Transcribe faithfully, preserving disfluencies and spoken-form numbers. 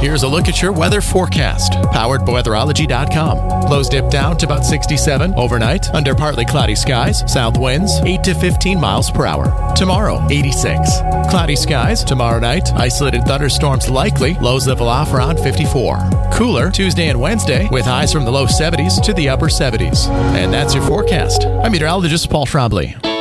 Here's a look at your weather forecast, powered by weatherology dot com. Lows dip down to about sixty-seven overnight, under partly cloudy skies, south winds eight to fifteen miles per hour. Tomorrow, eighty-six. Cloudy skies tomorrow night, isolated thunderstorms likely, lows level off around fifty-four. Cooler Tuesday and Wednesday, with highs from the low seventies to the upper seventies. And that's your forecast. I'm meteorologist Paul Trombley.